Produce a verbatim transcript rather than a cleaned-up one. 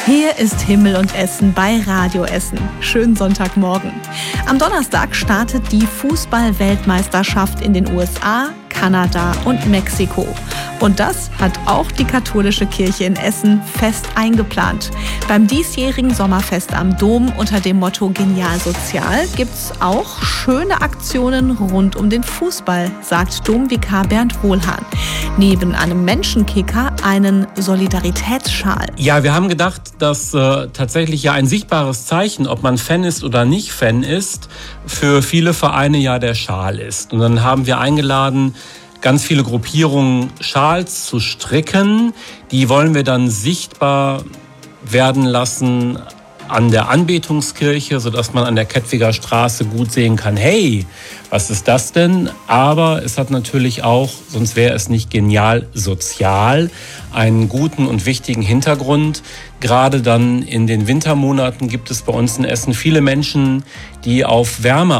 Hier ist Himmel und Essen bei Radio Essen. Schönen Sonntagmorgen. Am Donnerstag startet die Fußball-Weltmeisterschaft in den U S A, Kanada und Mexiko. Und das hat auch die katholische Kirche in Essen fest eingeplant. Beim diesjährigen Sommerfest am Dom unter dem Motto Genial Sozial gibt's auch schöne Aktionen rund um den Fußball, sagt Domvikar Bernd Wohlhahn. Neben einem Menschenkicker einen Solidaritätsschal. Ja, wir haben gedacht, dass äh, tatsächlich ja ein sichtbares Zeichen, ob man Fan ist oder nicht Fan ist, für viele Vereine ja der Schal ist. Und dann haben wir eingeladen, ganz viele Gruppierungen Schals zu stricken. Die wollen wir dann sichtbar werden lassen an der Anbetungskirche, sodass man an der Kettwiger Straße gut sehen kann, hey, was ist das denn? Aber es hat natürlich auch, sonst wäre es nicht genial sozial, einen guten und wichtigen Hintergrund. Gerade dann in den Wintermonaten gibt es bei uns in Essen viele Menschen, die auf Wärme